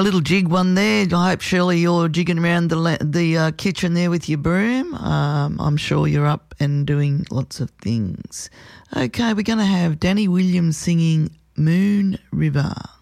little jig one there. I hope, Shirley, you're jigging around the kitchen there with your broom. I'm sure you're up and doing lots of things. Okay, we're going to have Danny Williams singing Moon River.